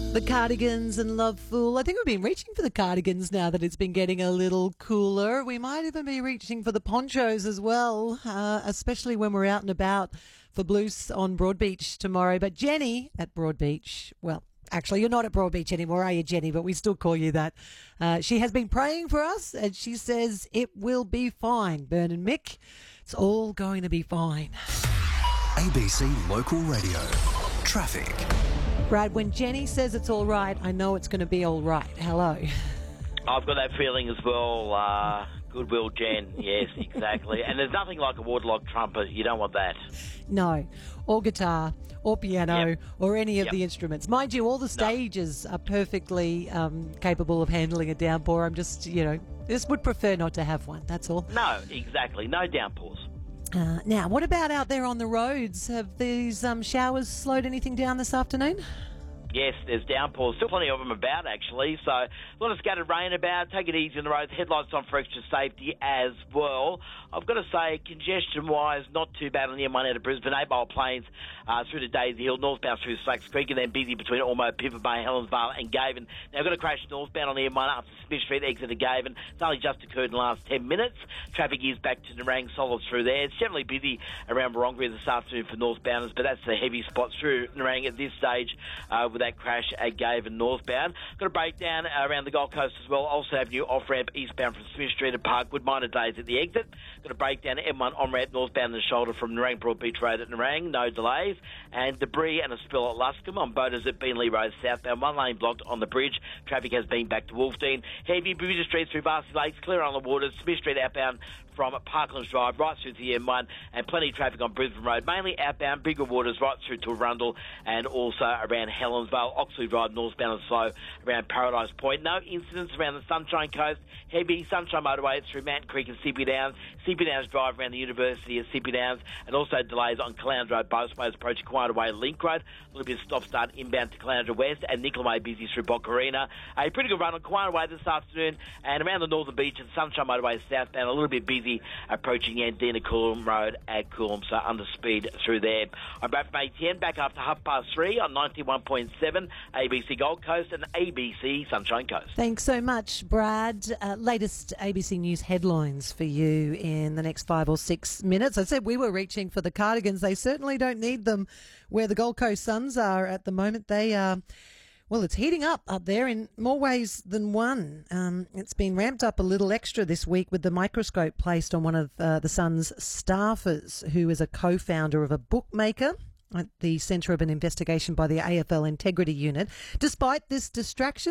The Cardigans and Love Fool. I think we've been reaching for the cardigans now that it's been getting a little cooler. We might even be reaching for the ponchos as well, especially when we're out and about for Blues on Broadbeach tomorrow. But Jenny at Broadbeach, well, actually, you're not at Broadbeach anymore, are you, Jenny? But we still call you that. She has been praying for us, and she says it will be fine. Bern and Mick, it's all going to be fine. ABC Local Radio. Traffic. Brad, when Jenny says it's all right, I know it's going to be all right. Hello. I've got that feeling as well. Goodwill, Jen. Yes, exactly. And there's nothing like a waterlogged trumpet. You don't want that. No. Or guitar, or piano, Yep. or any of Yep. the instruments. Mind you, all the stages are perfectly capable of handling a downpour. I'm just, just would prefer not to have one. That's all. No, exactly. No downpours. Now, what about out there on the roads? Have these showers slowed anything down this afternoon? Yes, there's downpours. Still plenty of them about, actually. So a lot of scattered rain about. Take it easy on the roads. Headlights on for extra safety as well. I've got to say, congestion-wise, not too bad on the M1 out of Brisbane. 8 Mile Plains through to Daisy Hill, northbound through Slacks Creek, and then busy between Ormo, Pivot Bay, Helensvale and Gavin. Now, I've got a crash northbound on the M1 up to Smith Street, exit to Gavin. It's only just occurred in the last 10 minutes. Traffic is back to Nerang, solid through there. It's generally busy around Wurrunga this afternoon for northbounders, but that's the heavy spot through Nerang at this stage with that crash at Gavin northbound. Got a breakdown around the Gold Coast as well. Also have new off-ramp eastbound from Smith Street to Parkwood. Minor delays at the exit. Got a breakdown at M1 on-ramp northbound the shoulder from Nerang Broadbeach Road at Nerang. No delays. And debris and a spill at Luscombe on boaters at Beenleigh Road southbound. One lane blocked on the bridge. Traffic has been back to Wolfdean. Heavy Bermuda Street through Varsity Lakes. Clear on the waters. Smith Street outbound from Parklands Drive right through to the M1, and plenty of traffic on Brisbane Road, mainly outbound, bigger waters right through to Arundel, and also around Helensvale, Oxley Drive, northbound and slow around Paradise Point. No incidents around the Sunshine Coast. Heavy Sunshine Motorway through Mountain Creek and Sippy Downs. Sippy Downs Drive around the University of Sippy Downs, and also delays on Caloundra Road, both ways approaching Quiet Way Link Road. A little bit of stop-start inbound to Caloundra West, and Nicola busy through Boccarina. A pretty good run on Quiet Way this afternoon, and around the Northern Beach and Sunshine Motorway southbound, a little bit busy approaching Yandina Coolum Road at Coolum, so under speed through there. I'm Brad from ATN, back after 3:30 on 91.7 ABC Gold Coast and ABC Sunshine Coast. Thanks so much, Brad. Latest ABC News headlines for you in the next 5 or 6 minutes. I said we were reaching for the cardigans. They certainly don't need them where the Gold Coast Suns are at the moment. They are... Well, it's heating up there in more ways than one. It's been ramped up a little extra this week with the microscope placed on one of the Sun's staffers, who is a co-founder of a bookmaker at the centre of an investigation by the AFL Integrity Unit. Despite this distraction,